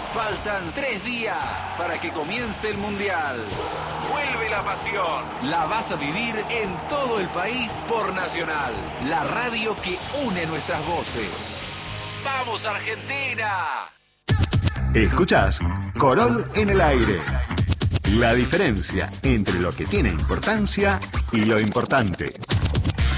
Faltan 3 días para que comience el Mundial. Vuelve la pasión. La vas a vivir en todo el país por Nacional, la radio que une nuestras voces. ¡Vamos, Argentina! Escuchás Corol en el aire. La diferencia entre lo que tiene importancia y lo importante.